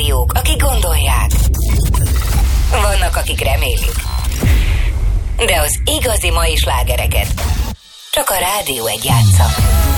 rádiók, akik gondolják. Vannak, akik remélik. De az igazi mai slágereket csak a Rádió 1 játsza.